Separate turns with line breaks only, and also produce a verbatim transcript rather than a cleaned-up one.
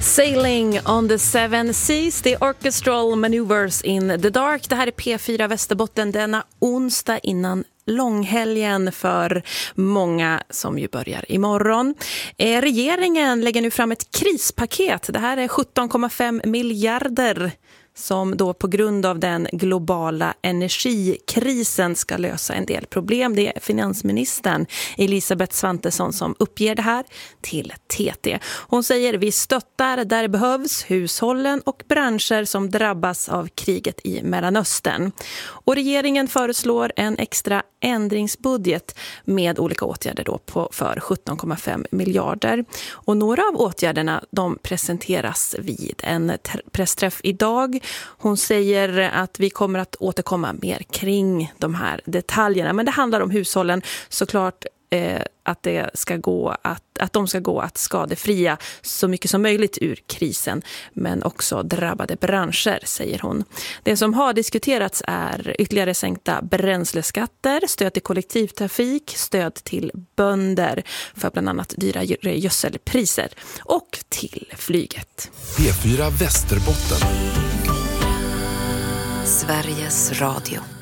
Sailing on the seven seas, the orchestral maneuvers in the dark. Det här är P fyra Västerbotten denna onsdag innan långhelgen för många som ju börjar imorgon. Eh, regeringen lägger nu fram ett krispaket. Det här är sjutton komma fem miljarder som då på grund av den globala energikrisen ska lösa en del problem. Det är finansministern Elisabeth Svantesson som uppger det här till T T. Hon säger vi stöttar där det behövs hushållen och branscher som drabbas av kriget i Mellanöstern. Och regeringen föreslår en extra ändringsbudget med olika åtgärder då på för sjutton komma fem miljarder. Och några av åtgärderna de presenteras vid en t- pressträff idag. Hon säger att vi kommer att återkomma mer kring de här detaljerna. Men det handlar om hushållen såklart eh, att, det ska gå att, att de ska gå att skadefria så mycket som möjligt ur krisen. Men också drabbade branscher, säger hon. Det som har diskuterats är ytterligare sänkta bränsleskatter, stöd till kollektivtrafik, stöd till bönder för bland annat dyra gödselpriser och till flyget.
P fyra Västerbotten.
Sveriges Radio.